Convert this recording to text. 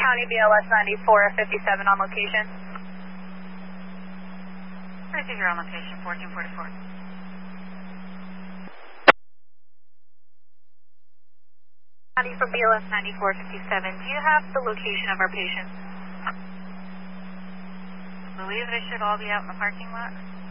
County BLS 9457 on location. Receive your on location, 1444. County from BLS 9457, do you have the location of our patient? I believe they should all be out in the parking lot.